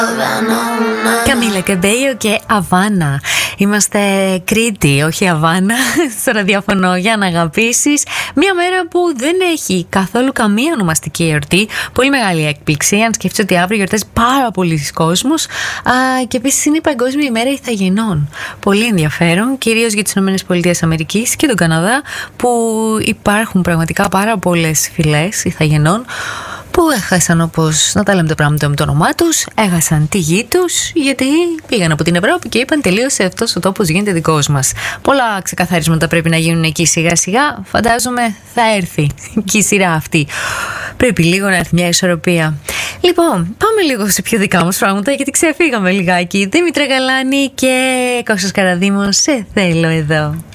Καμίλα Καμπέιο και Αβάνα. Είμαστε Κρήτη, όχι Αβάνα, στο ραδιόφωνο για να αγαπήσεις. Μια μέρα που δεν έχει καθόλου καμία ονομαστική εορτή. Πολύ μεγάλη έκπληξη, αν σκεφτείς ότι αύριο γιορτάζει πάρα πολλοί κόσμος. Και επίσης είναι η Παγκόσμια ημέρα Ιθαγενών. Πολύ ενδιαφέρον, κυρίως για τις ΗΠΑ και τον Καναδά, που υπάρχουν πραγματικά πάρα πολλές φυλές Ιθαγενών που έχασαν, όπως να τα λέμε τα πράγματα με το όνομά τους, έχασαν τη γη τους γιατί πήγαν από την Ευρώπη και είπαν τελείωσε αυτός ο τόπος, γίνεται δικός μας. Πολλά ξεκαθαρίσματα πρέπει να γίνουν εκεί σιγά σιγά, φαντάζομαι θα έρθει και η σειρά αυτή. Πρέπει λίγο να έρθει μια ισορροπία. Λοιπόν, πάμε λίγο σε πιο δικά μας πράγματα γιατί ξεφύγαμε λιγάκι. Δήμητρα Γαλάνη και Κώστας Καραδήμος, σε θέλω εδώ.